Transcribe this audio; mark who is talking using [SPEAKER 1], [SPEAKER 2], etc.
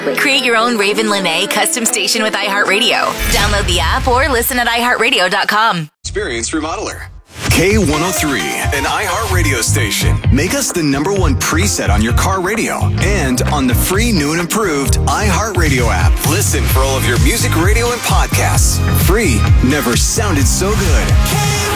[SPEAKER 1] Create your own Raven Lene custom station with iHeartRadio. Download the app or listen at iHeartRadio.com.
[SPEAKER 2] Experience Remodeler. K103, an iHeartRadio station. Make us the #1 preset on your car radio and on the free new and improved iHeartRadio app. Listen for all of your music, radio, and podcasts. Free never sounded so good.